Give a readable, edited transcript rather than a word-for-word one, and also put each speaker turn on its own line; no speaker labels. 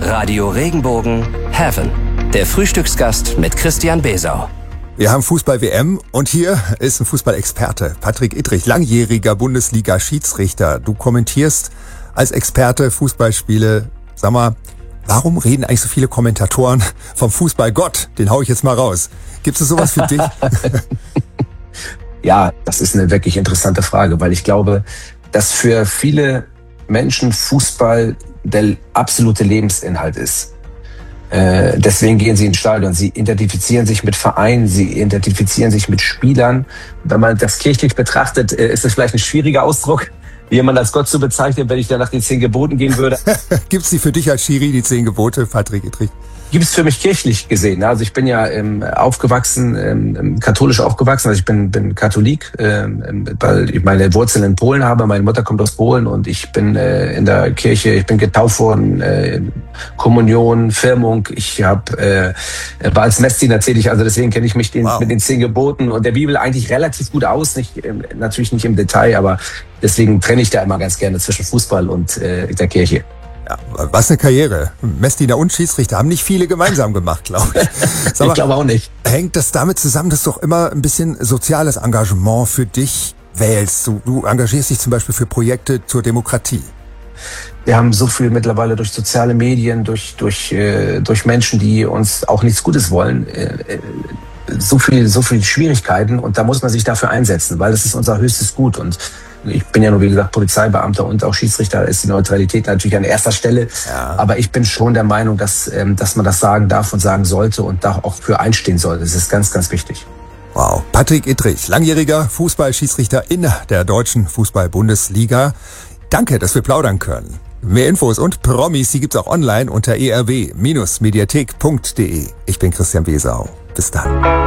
Radio Regenbogen Heaven. Der Frühstücksgast mit Christian Besau.
Wir haben Fußball-WM und hier ist ein Fußballexperte, Patrick Ittrich, langjähriger Bundesliga-Schiedsrichter. Du kommentierst als Experte Fußballspiele. Sag mal, warum reden eigentlich so viele Kommentatoren vom Fußballgott? Den hau ich jetzt mal raus. Gibt es sowas für dich?
Ja, das ist eine wirklich interessante Frage, weil ich glaube, dass für viele Menschen Fußball der absolute Lebensinhalt ist. Deswegen gehen sie ins Stadion. Sie identifizieren sich mit Vereinen, sie identifizieren sich mit Spielern. Wenn man das kirchlich betrachtet, ist das vielleicht ein schwieriger Ausdruck, jemand als Gott zu bezeichnen, wenn ich da nach den 10 Geboten gehen würde.
Gibt's die für dich als Schiri, die 10 Gebote, Patrick Ittrich?
Gibt es für mich kirchlich gesehen. Also ich bin ja katholisch aufgewachsen, also ich bin Katholik, weil ich meine Wurzeln in Polen habe. Meine Mutter kommt aus Polen und ich bin in der Kirche, ich bin getauft worden, Kommunion, Firmung. Ich war als Messdiener tätig, also deswegen kenne ich mich mit den 10 Geboten und der Bibel eigentlich relativ gut aus. Natürlich nicht im Detail, aber deswegen trenne ich da immer ganz gerne zwischen Fußball und der Kirche.
Ja, was eine Karriere. Messdiener und Schiedsrichter haben nicht viele gemeinsam gemacht, glaube ich.
Ich glaube auch nicht.
Hängt das damit zusammen, dass du auch immer ein bisschen soziales Engagement für dich wählst? Du engagierst dich zum Beispiel für Projekte zur Demokratie.
Wir haben so viel mittlerweile durch soziale Medien, durch Menschen, die uns auch nichts Gutes wollen, so viel Schwierigkeiten und da muss man sich dafür einsetzen, weil das ist unser höchstes Gut und ich bin ja nur, wie gesagt, Polizeibeamter und auch Schiedsrichter, ist die Neutralität natürlich an erster Stelle. Ja. Aber ich bin schon der Meinung, dass man das sagen darf und sagen sollte und da auch für einstehen sollte. Das ist ganz, ganz wichtig.
Wow. Patrick Ittrich, langjähriger Fußballschiedsrichter in der deutschen Fußball-Bundesliga. Danke, dass wir plaudern können. Mehr Infos und Promis, die gibt's auch online unter erw-mediathek.de. Ich bin Christian Besau. Bis dann.